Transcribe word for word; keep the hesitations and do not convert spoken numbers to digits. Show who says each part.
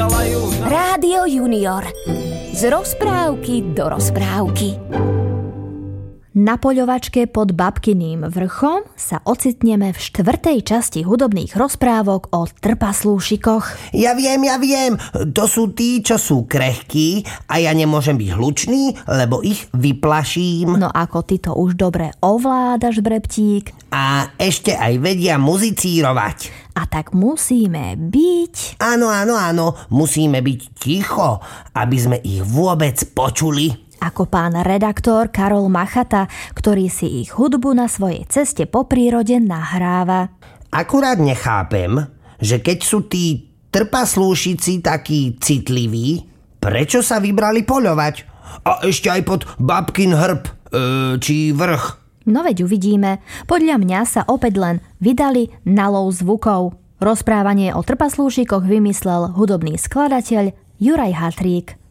Speaker 1: Rádio Junior. Z rozprávky do rozprávky. Na poľovačke pod Babkyným vrchom sa ocitneme v štvrtej časti hudobných rozprávok o trpaslúšikoch.
Speaker 2: Ja viem, ja viem, to sú tí, čo sú krehkí a ja nemôžem byť hlučný, lebo ich vyplaším.
Speaker 1: No ako ty to už dobre ovládaš, Breptík.
Speaker 2: A ešte aj vedia muzicírovať.
Speaker 1: A tak musíme byť...
Speaker 2: Áno, áno, áno, musíme byť ticho, aby sme ich vôbec počuli.
Speaker 1: Ako pán redaktor Karol Machata, ktorý si ich hudbu na svojej ceste po prírode nahráva.
Speaker 2: Akurát nechápem, že keď sú tí trpaslúšici takí citliví, prečo sa vybrali poľovať? A ešte aj pod Babkin hrb, e, či vrch.
Speaker 1: No veď uvidíme. Podľa mňa sa opäť len vydali na lov zvukov. Rozprávanie o trpaslúšikoch vymyslel hudobný skladateľ Juraj Hatrík.